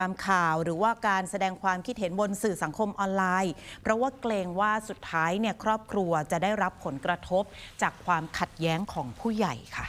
ตามข่าวหรือว่าการแสดงความคิดเห็นบนสื่อสังคมออนไลน์เพราะว่าเกรงว่าสุดท้ายเนี่ยครอบครัวจะได้รับผลกระทบจากความขัดแย้งของผู้ใหญ่ค่ะ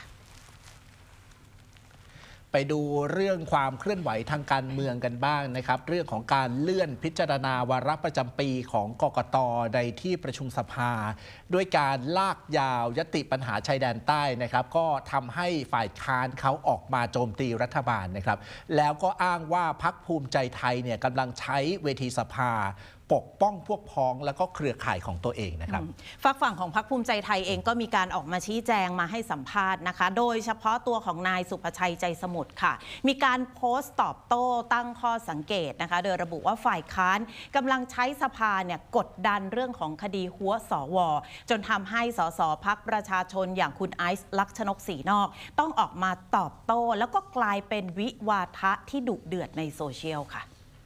ไปดูเรื่องความเคลื่อนไหวทางการเมืองกันบ้างนะครับเรื่องของการเลื่อนพิจารณาวาระประจำปีของกกต.ในที่ประชุมสภาด้วยการลากยาวยติปัญหาชายแดนใต้นะครับก็ทำให้ฝ่ายค้านเขาออกมาโจมตีรัฐบาลนะครับแล้วก็อ้างว่าพรรคภูมิใจไทยเนี่ยกำลังใช้เวทีสภาปกป้องพวกพ้องแล้วก็เครือข่ายของตัวเองนะครับฝากฝั่งของพรรคภูมิใจไทยเองก็มีการออกมาชี้แจงมาให้สัมภาษณ์นะคะโดยเฉพาะตัวของนายสุภชัยใจสมุทรค่ะมีการโพสต์ตอบโต้ตั้งข้อสังเกตนะคะโดยระบุว่าฝ่ายค้านกำลังใช้สภาเนี่ยกดดันเรื่องของคดีหัวสวจนทำให้สสพรรคประชาชนอย่างคุณไอซ์ลักษณกศรีนอกต้องออกมาตอบโต้แล้วก็กลายเป็นวิวาทะที่ดุเดือดในโซเชียลค่ะ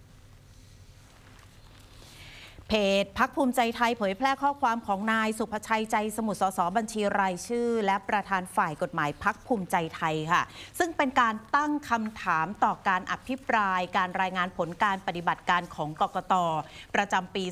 เพจพรรคภูมิใจไทยเผยแพร่ข้อความของนายสุภชัยใจสมุทร สส.บัญชีรายชื่อและประธานฝ่ายกฎหมายพรรคภูมิใจไทยค่ะซึ่งเป็นการตั้งคำถามต่อการอภิปรายการรายงานผลการปฏิบัติการของกกต.ประจำปี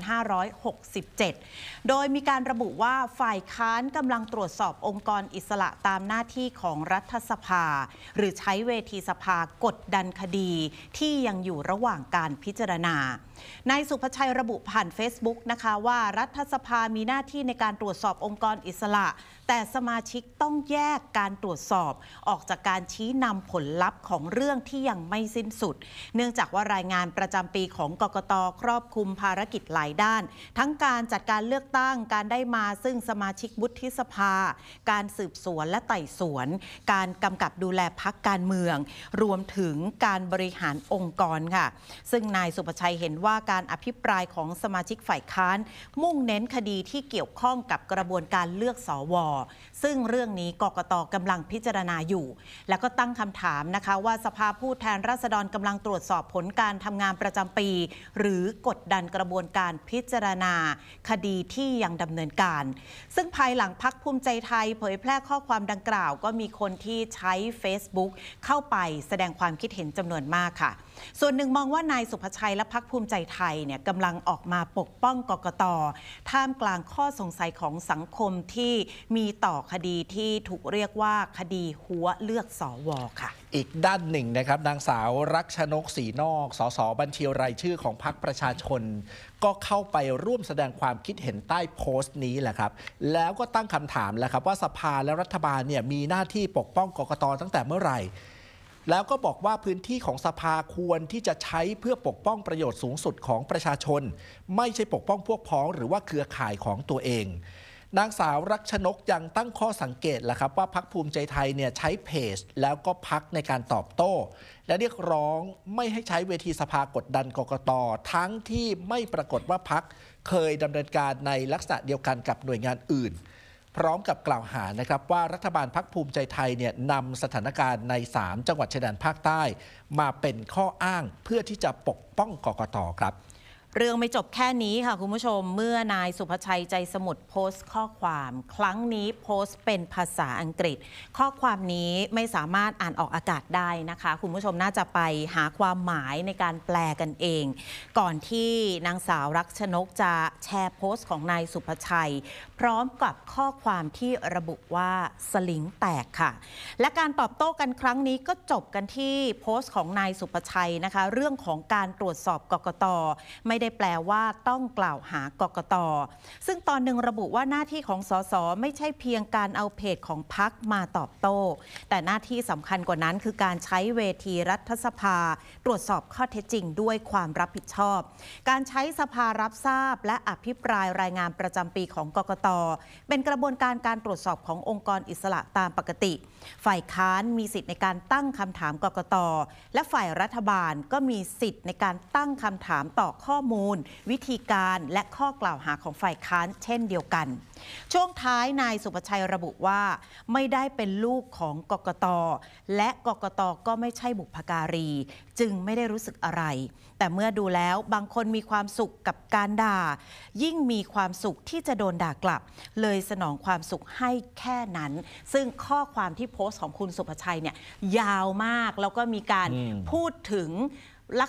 2567 โดยมีการระบุว่าฝ่ายค้านกำลังตรวจสอบองค์กรอิสระตามหน้าที่ของรัฐสภาหรือใช้เวทีสภากดดันคดีที่ยังอยู่ระหว่างการพิจารณานายสุภชัยระบุผ่าน Facebook นะคะว่ารัฐสภามีหน้าที่ในการตรวจสอบองค์กรอิสระแต่สมาชิกต้องแยกการตรวจสอบออกจากการชี้นำผลลัพธ์ของเรื่องที่ยังไม่สิ้นสุดเนื่องจากว่ารายงานประจำปีของกกต.ครอบคลุมภารกิจหลายด้านทั้งการจัดการเลือกตั้งการได้มาซึ่งสมาชิกวุฒิสภาการสืบสวนและไต่สวนการกำกับดูแลพรรคการเมืองรวมถึงการบริหารองค์กรค่ะซึ่งนายสุภชัยเห็นว่าการอภิปรายของสมาชิกฝ่ายค้านมุ่งเน้นคดีที่เกี่ยวข้องกับกระบวนการเลือกสวซึ่งเรื่องนี้กกต.กำลังพิจารณาอยู่แล้วก็ตั้งคำถามนะคะว่าสภาผู้แทนราษฎรกำลังตรวจสอบผลการทำงานประจำปีหรือกดดันกระบวนการพิจารณาคดีที่ยังดำเนินการซึ่งภายหลังพรรคภูมิใจไทยเผยแพร่ข้อความดังกล่าวก็มีคนที่ใช้ Facebook เข้าไปแสดงความคิดเห็นจำนวนมากค่ะส่วนหนึ่งมองว่านายสุภชัยและพรรคภูมิใจไทยเนี่ยกำลังออกมาปกป้องกกต.ท่ามกลางข้อสงสัยของสังคมที่มีต่อคดีที่ถูกเรียกว่าคดีหัวเลือกสวค่ะอีกด้านหนึ่งนะครับนางสาวรักชนกศรีนอกสส.บัญชีรายชื่อของพรรคประชาชนก็เข้าไปร่วมแสดงความคิดเห็นใต้โพสต์นี้แหละครับแล้วก็ตั้งคำถามแหละครับว่าสภาและรัฐบาลเนี่ยมีหน้าที่ปกป้องกกต.ตั้งแต่เมื่อไหร่แล้วก็บอกว่าพื้นที่ของสภาควรที่จะใช้เพื่อปกป้องประโยชน์สูงสุดของประชาชนไม่ใช่ปกป้องพวกพ้องหรือว่าเครือข่ายของตัวเองนางสาวรักชนกยังตั้งข้อสังเกตแหละครับว่าพรรคภูมิใจไทยเนี่ยใช้เพจแล้วก็พรรคในการตอบโต้และเรียกร้องไม่ให้ใช้เวทีสภากดดันกกต.ทั้งที่ไม่ปรากฏว่าพรรคเคยดำเนินการในลักษณะเดียวกันกับหน่วยงานอื่นพร้อมกับกล่าวหานะครับว่ารัฐบาลพรรคภูมิใจไทยเนี่ยนำสถานการณ์ใน3จังหวัดชายแดนภาคใต้มาเป็นข้ออ้างเพื่อที่จะปกป้องกกต.ครับเรื่องไม่จบแค่นี้ค่ะคุณผู้ชมเมื่อนายสุภชัยใจสมุทรโพสต์ข้อความครั้งนี้โพสต์เป็นภาษาอังกฤษข้อความนี้ไม่สามารถอ่านออกอากาศได้นะคะคุณผู้ชมน่าจะไปหาความหมายในการแปลกันเองก่อนที่นางสาวรักชนกจะแชร์โพสต์ของนายสุภชัยพร้อมกับข้อความที่ระบุว่าสลิงแตกค่ะและการตอบโต้กันครั้งนี้ก็จบกันที่โพสต์ของนายสุภชัยนะคะเรื่องของการตรวจสอบกกต.ไม่ได้แปลว่าต้องกล่าวหากกต.ซึ่งตอนหนึ่งระบุว่าหน้าที่ของสสไม่ใช่เพียงการเอาเพจของพรรคมาตอบโต้แต่หน้าที่สำคัญกว่านั้นคือการใช้เวทีรัฐสภาตรวจสอบข้อเท็จจริงด้วยความรับผิดชอบการใช้สภารับทราบและอภิปรายรายงานประจำปีของกกต.เป็นกระบวนการตรวจสอบขององค์กรอิสระตามปกติฝ่ายค้านมีสิทธิ์ในการตั้งคำถามกกต.และฝ่ายรัฐบาลก็มีสิทธิ์ในการตั้งคำถามต่อข้อมูลวิธีการและข้อกล่าวหาของฝ่ายค้านเช่นเดียวกันช่วงท้ายนายสุภชัยระบุว่าไม่ได้เป็นลูกของกกต.และกกต.ก็ไม่ใช่บุพการีจึงไม่ได้รู้สึกอะไรแต่เมื่อดูแล้วบางคนมีความสุขกับการด่ายิ่งมีความสุขที่จะโดนด่ากลับเลยสนองความสุขให้แค่นั้นซึ่งข้อความที่โพสต์ของคุณสุภชัยเนี่ยยาวมากแล้วก็มีการพูดถึง